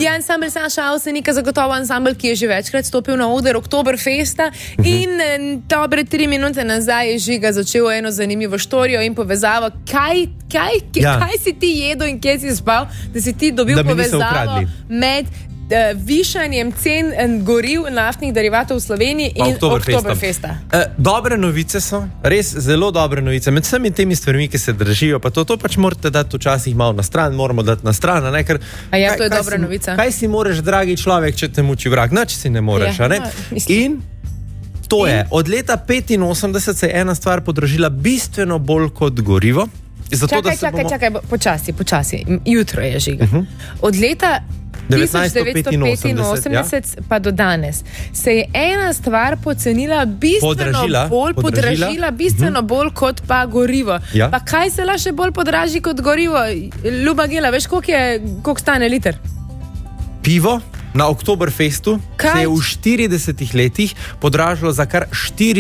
Je ansambl Saša Avsenika zagotovo ansambl, ki je že večkrat stopil na oder Oktoberfesta in dobre 3 minute nazaj je Žiga začel eno zanimivo štorijo in povezavo, kaj si ti jedel in kje si spal, da si ti dobil povezavo med višanjem cen goriv naftnih derivatov v Sloveniji in Oktoberfesta. Dobre novice so, res zelo dobre novice. Med vsemi temi stvarmi, ki se držijo, pa to pač morate dati včasih malo na stran, moramo dati na stran. To je dobra novica. Kaj si moreš, dragi človek, če te muči vrag? Nič si ne moreš, ne? In to je, od leta 85 se je ena stvar podražila bistveno bolj kot gorivo. Čakaj, počasi. Jutro je, Žiga. Od leta 1985 pa do danes se je ena stvar pocenila podražila bistveno bolj kot pa gorivo. Ja. Pa kaj se še bolj podraži kot gorivo? Ljuba Gela, veš, koliko stane liter? Pivo na Oktoberfestu se je v 40 letih podražilo za kar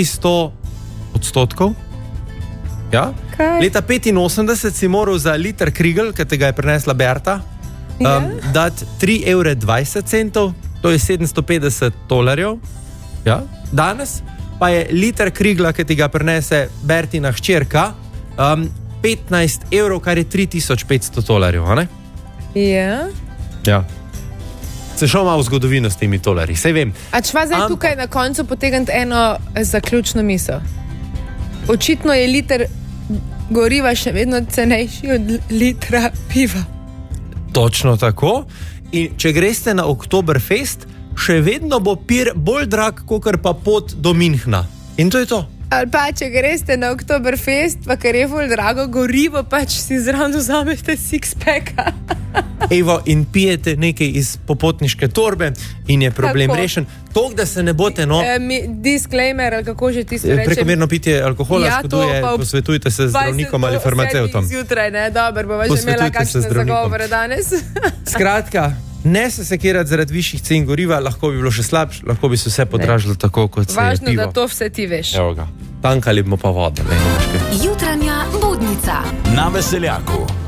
400%. Ja? Leta 85 si moral za liter Krigl, ki te ga je prinesla Berta, dati 3,20 €, to je $750. Ja? Danes pa je liter Krigla, ki ti ga prinese Bertina hčerka, 15 €, kar je $3,500, ne? Ja. Ja. Se šel malo v zgodovino s temi tolarji, sej vem. A čva zdaj tukaj na koncu potegniti eno zaključno misel? Očitno je liter goriva še vedno cenejši od litra piva. Točno tako. In če greste na Oktoberfest, še vedno bo pir bolj drag, kakor pa pot do Münchna. In to je to. Ali pa, če greste na Oktoberfest, pa ker je bolj drago gorivo, pač si zraven vzamete six-packa. Evo, in pijete nekaj iz popotniške torbe in je problem rešen. Tok, da se ne bote, disclaimer, ali kako že ti se reče. Prekomerno pitje alkohola škoduje, posvetujte se z zdravnikom ali farmacevtom. Zjutraj, ne, dobro, bova že imela kakšne zagovore danes. Skratka, ne se sekirati zaradi višjih cen goriva, lahko bi bilo še slabše, lahko bi se vse podražilo tako, kot se je pivo. Važno, da to vse ti veš. Evo ga, tankali bomo pa vodo. Jutranja budnica na Veseljaku.